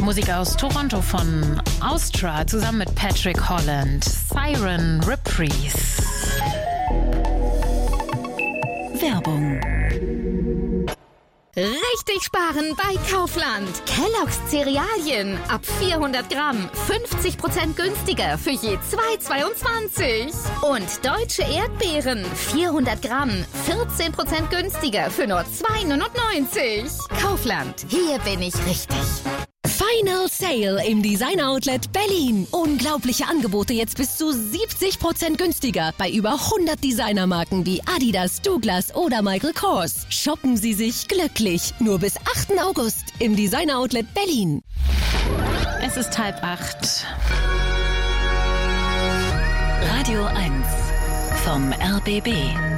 Musik aus Toronto von Austra zusammen mit Patrick Holland. Siren Reprise. Werbung. Richtig sparen bei Kaufland. Kellogg's Cerealien ab 400 Gramm 50% günstiger für je 2,22. Und deutsche Erdbeeren 400 Gramm 14% günstiger für nur 2,99. Kaufland, hier bin ich richtig. Final Sale im Designer Outlet Berlin. Unglaubliche Angebote jetzt bis zu 70% günstiger bei über 100 Designermarken wie Adidas, Douglas oder Michael Kors. Shoppen Sie sich glücklich. Nur bis 8. August im Designer Outlet Berlin. Es ist 7:30. Radio 1 vom RBB.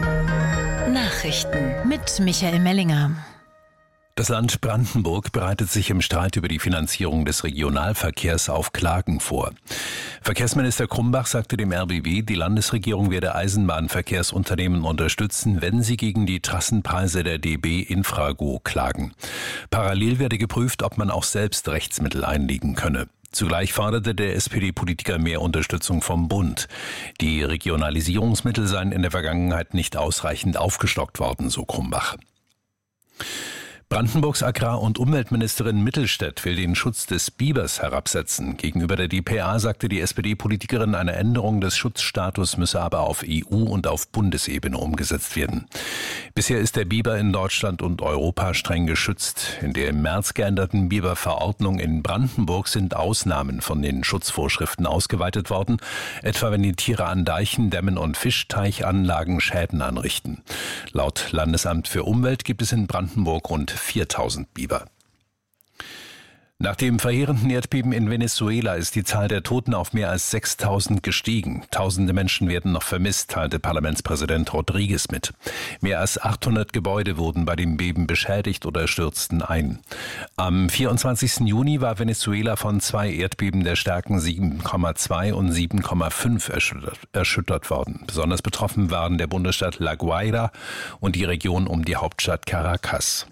Nachrichten Mit Michael Mellinger. Das Land Brandenburg bereitet sich im Streit über die Finanzierung des Regionalverkehrs auf Klagen vor. Verkehrsminister Krumbach sagte dem RBB, die Landesregierung werde Eisenbahnverkehrsunternehmen unterstützen, wenn sie gegen die Trassenpreise der DB Infrago klagen. Parallel werde geprüft, ob man auch selbst Rechtsmittel einlegen könne. Zugleich forderte der SPD-Politiker mehr Unterstützung vom Bund. Die Regionalisierungsmittel seien in der Vergangenheit nicht ausreichend aufgestockt worden, so Krumbach. Brandenburgs Agrar- und Umweltministerin Mittelstädt will den Schutz des Bibers herabsetzen. Gegenüber der dpa sagte die SPD-Politikerin, eine Änderung des Schutzstatus müsse aber auf EU- und auf Bundesebene umgesetzt werden. Bisher ist der Biber in Deutschland und Europa streng geschützt. In der im März geänderten Biberverordnung in Brandenburg sind Ausnahmen von den Schutzvorschriften ausgeweitet worden, etwa wenn die Tiere an Deichen, Dämmen und Fischteichanlagen Schäden anrichten. Laut Landesamt für Umwelt gibt es in Brandenburg rund 4000 Biber. Nach dem verheerenden Erdbeben in Venezuela ist die Zahl der Toten auf mehr als 6000 gestiegen. Tausende Menschen werden noch vermisst, teilte Parlamentspräsident Rodriguez mit. Mehr als 800 Gebäude wurden bei dem Beben beschädigt oder stürzten ein. Am 24. Juni war Venezuela von 2 Erdbeben der Stärken 7,2 und 7,5 erschüttert worden. Besonders betroffen waren der Bundesstaat La Guaira und die Region um die Hauptstadt Caracas.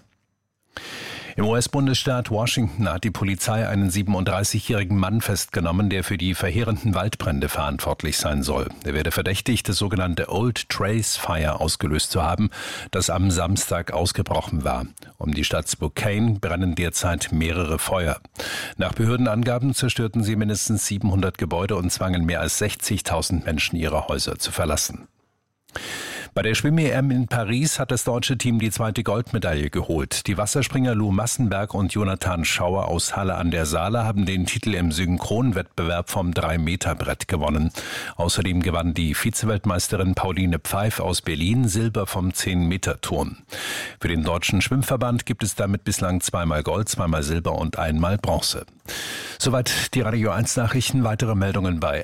Im US-Bundesstaat Washington hat die Polizei einen 37-jährigen Mann festgenommen, der für die verheerenden Waldbrände verantwortlich sein soll. Er werde verdächtigt, das sogenannte Old Trace Fire ausgelöst zu haben, das am Samstag ausgebrochen war. Um die Stadt Spokane brennen derzeit mehrere Feuer. Nach Behördenangaben zerstörten sie mindestens 700 Gebäude und zwangen mehr als 60.000 Menschen ihre Häuser zu verlassen. Bei der Schwimm-EM in Paris hat das deutsche Team die 2. Goldmedaille geholt. Die Wasserspringer Lou Massenberg und Jonathan Schauer aus Halle an der Saale haben den Titel im Synchronwettbewerb vom 3-Meter-Brett gewonnen. Außerdem gewann die Vizeweltmeisterin Pauline Pfeif aus Berlin Silber vom 10-Meter-Turm. Für den Deutschen Schwimmverband gibt es damit bislang 2-mal Gold, 2-mal Silber und 1-mal Bronze. Soweit die Radio 1 Nachrichten. Weitere Meldungen bei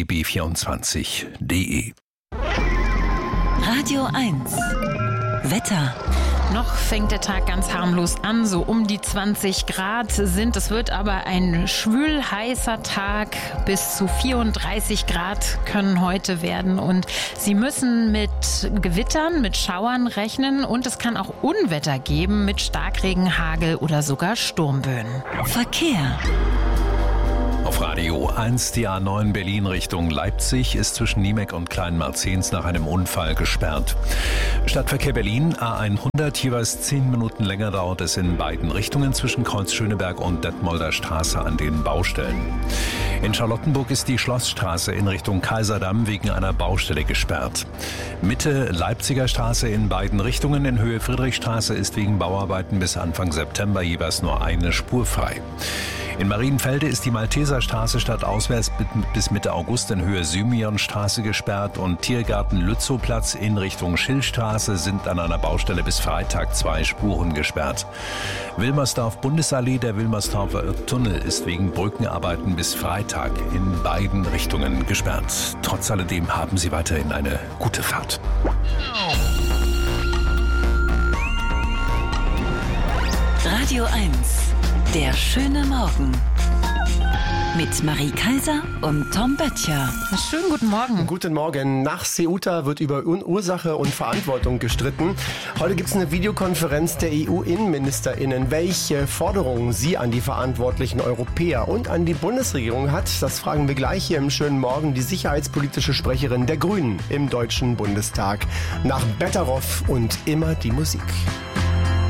rbb24.de. Radio 1 Wetter. Noch fängt der Tag ganz harmlos an, so um die 20 Grad sind. Es wird aber ein schwül heißer Tag. Bis zu 34 Grad können heute werden. Und Sie müssen mit Gewittern, mit Schauern rechnen. Und es kann auch Unwetter geben mit Starkregen, Hagel oder sogar Sturmböen. Verkehr. Auf Radio 1, die A9 Berlin Richtung Leipzig ist zwischen Niemek und Kleinmarzens nach einem Unfall gesperrt. Stadtverkehr Berlin, A100, jeweils 10 Minuten länger dauert es in beiden Richtungen zwischen Kreuz Schöneberg und Detmolder Straße an den Baustellen. In Charlottenburg ist die Schlossstraße in Richtung Kaiserdamm wegen einer Baustelle gesperrt. Mitte Leipziger Straße in beiden Richtungen in Höhe Friedrichstraße ist wegen Bauarbeiten bis Anfang September jeweils nur eine Spur frei. In Marienfelde ist die Malteserstraße stadtauswärts bis Mitte August in Höhe Symionstraße gesperrt und Tiergarten Lützowplatz in Richtung Schillstraße sind an einer Baustelle bis Freitag 2 Spuren gesperrt. Wilmersdorf Bundesallee, der Wilmersdorfer Tunnel ist wegen Brückenarbeiten bis Freitag in beiden Richtungen gesperrt. Trotz alledem haben Sie weiterhin eine gute Fahrt. Radio 1 Der schöne Morgen. Mit Marie Kaiser und Tom Böttcher. Schönen guten Morgen. Guten Morgen. Nach Ceuta wird über Ursache und Verantwortung gestritten. Heute gibt es eine Videokonferenz der EU-InnenministerInnen. Welche Forderungen sie an die verantwortlichen Europäer und an die Bundesregierung hat, das fragen wir gleich hier im schönen Morgen die sicherheitspolitische Sprecherin der Grünen im Deutschen Bundestag. Nach Betteroff und immer die Musik.